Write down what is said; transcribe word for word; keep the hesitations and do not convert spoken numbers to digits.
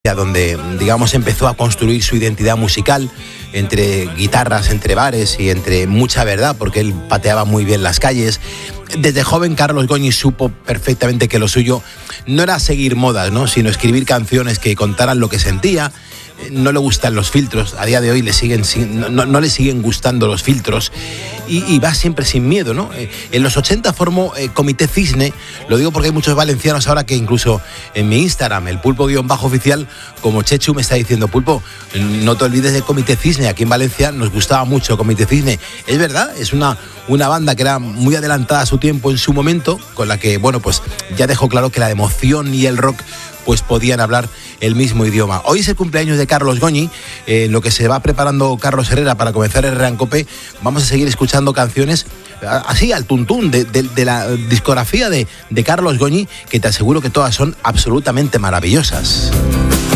donde, digamos, empezó a construir su identidad musical entre guitarras, entre bares y entre mucha verdad, porque él pateaba muy bien las calles. Desde joven Carlos Goñi supo perfectamente que lo suyo no era seguir modas, ¿no?, sino escribir canciones que contaran lo que sentía. No le gustan los filtros, a día de hoy le siguen, no, no le siguen gustando los filtros y, y va siempre sin miedo, ¿no? En los ochenta formó eh, Comité Cisne, lo digo porque hay muchos valencianos ahora que incluso en mi Instagram, el pulpo-oficial, como Chechu me está diciendo, Pulpo, no te olvides de Comité Cisne, aquí en Valencia nos gustaba mucho Comité Cisne. Es verdad, es una, una banda que era muy adelantada a su tiempo en su momento, con la que, bueno, pues ya dejó claro que la emoción y el rock pues podían hablar el mismo idioma. Hoy es el cumpleaños de Carlos Goñi, eh, lo que se va preparando Carlos Herrera para comenzar el Herrera en Cope. Vamos a seguir escuchando canciones así al tuntún de, de, de la discografía de, de Carlos Goñi, que te aseguro que todas son absolutamente maravillosas.